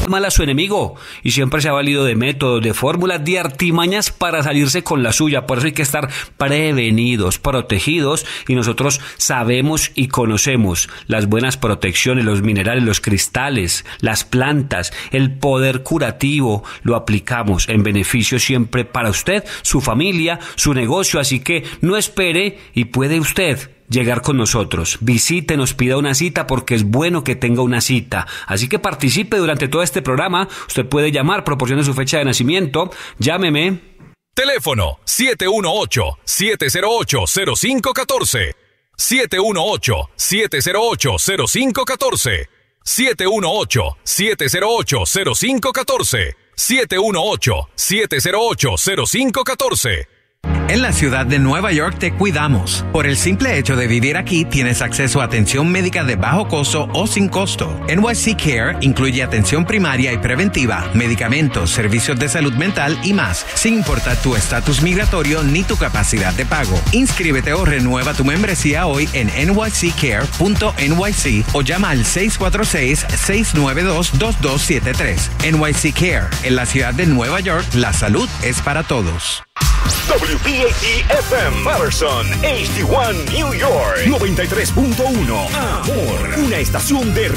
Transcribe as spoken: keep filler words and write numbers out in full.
mal a su enemigo y siempre se ha valido de métodos, de fórmulas, de artimañas para salirse con la suya. Por eso hay que estar prevenidos, protegidos, y nosotros sabemos y conocemos las buenas protecciones, los minerales, los cristales, las plantas, el poder curativo, lo aplicamos en beneficio siempre para usted, su familia, su negocio. Así que no espere y puede usted llegar con nosotros. Visítenos, pida una cita, porque es bueno que tenga una cita. Así que participe durante todo este programa. Usted puede llamar, proporcione su fecha de nacimiento. Llámeme. Teléfono siete uno ocho, siete cero ocho, cero cinco uno cuatro. siete uno ocho, siete cero ocho, cero cinco uno cuatro. siete uno ocho, siete cero ocho, cero cinco uno cuatro. siete uno ocho, siete cero ocho, cero cinco uno cuatro. En la ciudad de Nueva York te cuidamos. Por el simple hecho de vivir aquí, tienes acceso a atención médica de bajo costo o sin costo. N Y C Care incluye atención primaria y preventiva, medicamentos, servicios de salud mental y más, sin importar tu estatus migratorio ni tu capacidad de pago. Inscríbete o renueva tu membresía hoy en N Y C care punto N Y C o llama al seis cuatro seis, seis nueve dos, dos dos siete tres. N Y C Care, en la ciudad de Nueva York, la salud es para todos. W P A T F M Patterson, H D uno New York, noventa y tres punto uno. Amor, una estación de